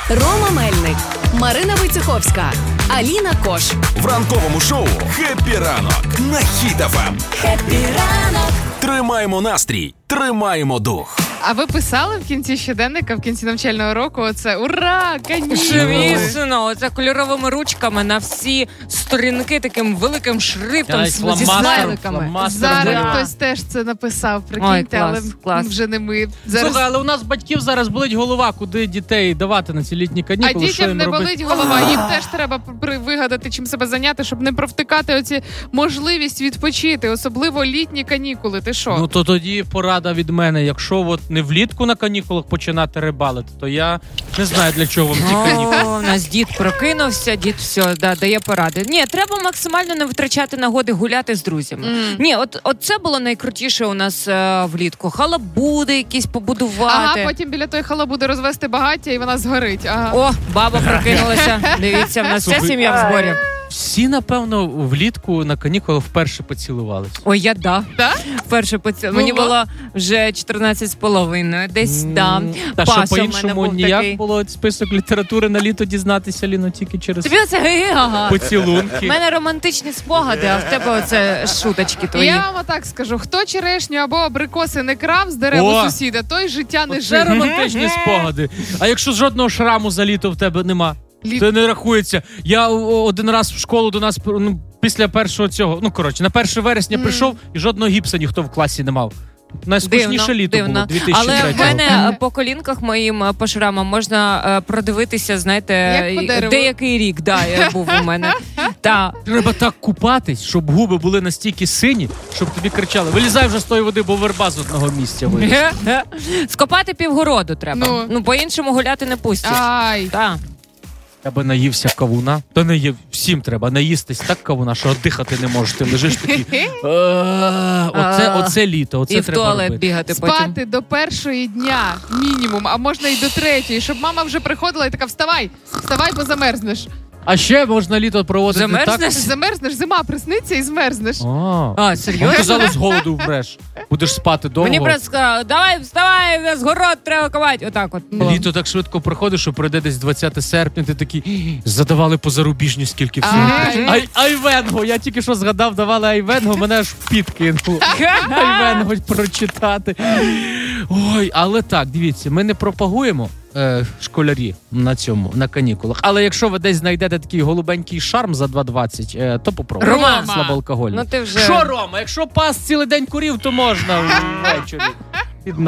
Рома Мельник, Марина Войцеховська, Аліна Кош. В ранковому шоу «Хеппі ранок» на Хіт ФМ. Хеппі ранок. Тримаємо настрій, тримаємо дух. А ви писали в кінці щоденника, в кінці навчального року оце «Ура! Канікули!» Звісно, оце кольоровими ручками на всі сторінки таким великим шрифтом зі смайликами. Зараз хтось теж це написав, прикиньте, але вже не ми. Слухай, але у нас батьків зараз болить голова, куди дітей давати на ці літні канікули. А дітям не болить голова, їм теж треба вигадати, чим себе зайняти, щоб не провтикати оці можливість відпочити, особливо літні канікули. Ти що? Ну то тоді порада від мене, якщо от не влітку на канікулах починати рибалити, то я не знаю, для чого вам ці канікули. У нас дід прокинувся, дід все, дає поради. Ні, треба максимально не витрачати нагоди гуляти з друзями. Ні, от це було найкрутіше у нас влітку. Халабуди якісь побудувати. Ага, потім біля тої халабуди розвести багаття і вона згорить. Ага. О, баба прокинулася. Дивіться, в нас вся сім'я в зборі. Всі, напевно, влітку на канікулах вперше поцілувались. Ой, я да. Вперше Мені Було? було вже 14,5. Десь там. Та Паша що в мене по-іншому був ніяк такий. було список літератури на літо дізнатися, Ліно, тільки через Тобі оце ага. поцілунки. У мене романтичні спогади, а в тебе оце шуточки твої. Я вам так скажу, хто черешню або абрикоси не крав з дерев у сусіда, той життя не Це жив. романтичні спогади. А якщо жодного шраму за літо в тебе нема? Це не рахується. Я один раз в школу до нас після першого цього, на 1 вересня прийшов і жодного гіпса ніхто в класі не мав. Найскучніше літо було, 2003-го. Але в мене по колінках моїм, по шрамам можна продивитися, знаєте, деякий рік, я був у мене. Треба так купатись, щоб губи були настільки сині, щоб тобі кричали: вилізай вже з тої води, бо верба з одного місця виліз. Скопати півгороду треба. По-іншому гуляти не пустять. Ай. Я би наївся кавуна. Та не є, всім треба наїстись так кавуна, що дихати не можеш. Ти лежиш такий. Оце літо, оце і в треба туалет робити. бігати потім. Спати до першої дня мінімум, а можна і до третьої, щоб мама вже приходила і така: вставай, бо замерзнеш. А ще можна літо проводити Замерзнеш? Замерзнеш, зима присниться і змерзнеш. Серйозно? Казали, з голоду вмреш. Будеш спати довго. Мені просто сказали: давай, вставай, у нас город треба ковати. Отак от. Літо так швидко проходить, що прийде десь 20 серпня, ти такий: задавали по зарубіжні скільки всього. Айвенго, я тільки що згадав, давали Айвенго, мене аж підкинуло. Айвенго прочитати. Ой, але так, дивіться, ми не пропагуємо школярі на канікулах. Але якщо ви десь знайдете такий голубенький шарм за 2,20, то попробуйте. Рома! Слабоалкогольний. Ну ти вже... Що, Рома, якщо пас цілий день курів, то можна ввечері.